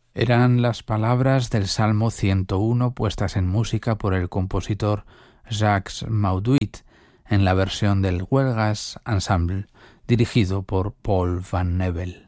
Eran las palabras del Salmo 101 puestas en música por el compositor Jacques Mauduit en la versión del Huelgas Ensemble, dirigido por Paul Van Nebel.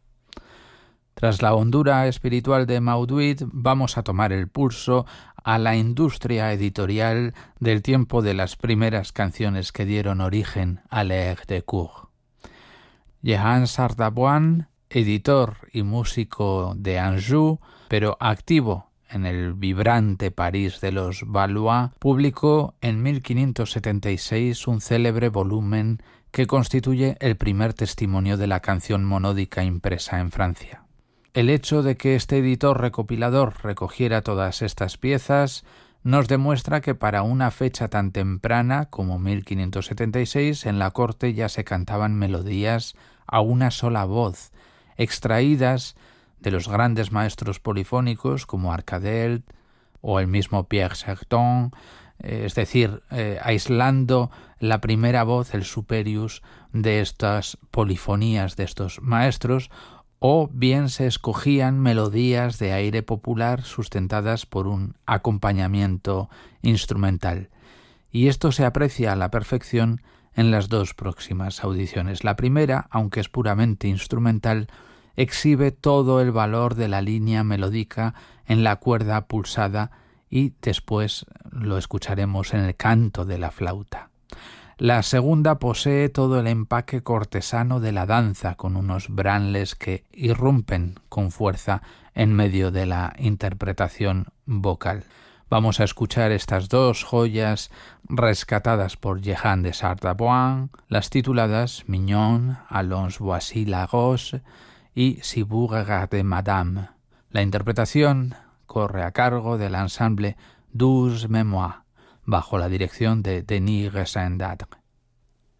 Tras la hondura espiritual de Mauduit, vamos a tomar el pulso a la industria editorial del tiempo de las primeras canciones que dieron origen a l'Air de Cour. Jehan Sardaboine, editor y músico de Anjou, pero activo en el vibrante París de los Valois, publicó en 1576 un célebre volumen que constituye el primer testimonio de la canción monódica impresa en Francia. El hecho de que este editor recopilador recogiera todas estas piezas nos demuestra que para una fecha tan temprana como 1576 en la corte ya se cantaban melodías a una sola voz, extraídas de los grandes maestros polifónicos como Arcadel o el mismo Pierre Cherton, es decir, aislando la primera voz, el superius, de estas polifonías de estos maestros, o bien se escogían melodías de aire popular sustentadas por un acompañamiento instrumental. Y esto se aprecia a la perfección en las dos próximas audiciones. La primera, aunque es puramente instrumental, exhibe todo el valor de la línea melódica en la cuerda pulsada y después lo escucharemos en el canto de la flauta. La segunda posee todo el empaque cortesano de la danza, con unos branles que irrumpen con fuerza en medio de la interpretación vocal. Vamos a escuchar estas dos joyas rescatadas por Jehan de Sardaboine, las tituladas Mignon, Allons voici la rose y Si vous regardez madame. La interpretación corre a cargo del ensemble Douze Mémoires, bajo la dirección de Denis Resendadre.